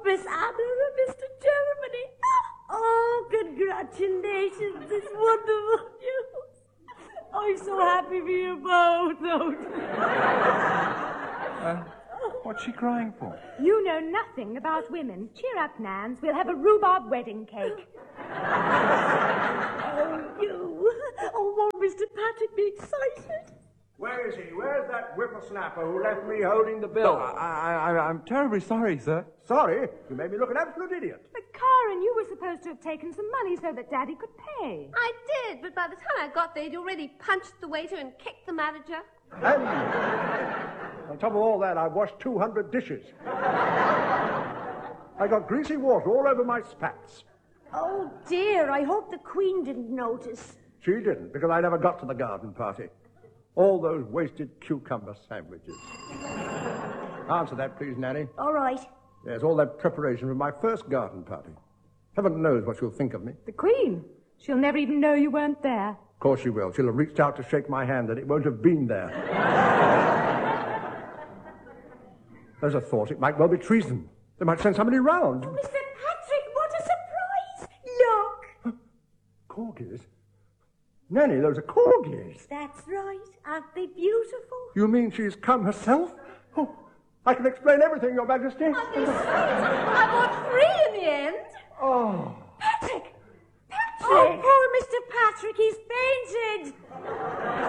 Miss Anna and Mr. Germany. Oh, congratulations. It's wonderful news. I'm so happy for you both. What's she crying for? You know nothing about women. Cheer up, Nans. We'll have a rhubarb wedding cake. Oh, you. Oh, won't Mr. Patrick be excited? Where is he? Where's that whippersnapper who left me holding the bill? I'm terribly sorry, sir. Sorry? You made me look an absolute idiot. But, Karen, you were supposed to have taken some money so that Daddy could pay. I did, but by the time I got there, he'd already punched the waiter and kicked the manager. And on top of all that, I washed 200 dishes. I got greasy water all over my spats. Oh, dear. I hope the Queen didn't notice. She didn't, because I never got to the garden party. All those wasted cucumber sandwiches. Answer that, please, Nanny. All right. Yes, all that preparation for my first garden party. Heaven knows what she'll think of me. The Queen? She'll never even know you weren't there. Of course she will. She'll have reached out to shake my hand, and it won't have been there. There's a thought. It might well be treason. They might send somebody round. Oh, Mr. Patrick, what a surprise. Look. Corgis? Nanny, those are corgis. That's right. Aren't they beautiful? You mean she's come herself? Oh, I can explain everything, Your Majesty. Aren't they sweet? I bought 3 in the end. Oh. Patrick! Oh, poor Mr. Patrick, he's fainted.